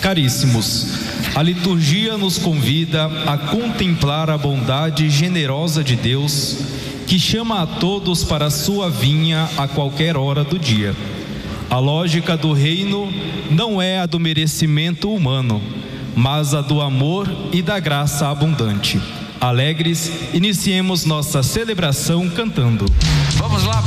Caríssimos, a liturgia nos convida a contemplar a bondade generosa de Deus, que chama a todos para a sua vinha a qualquer hora do dia. A lógica do reino não é a do merecimento humano, mas a do amor e da graça abundante. Alegres, iniciemos nossa celebração cantando. Vamos lá.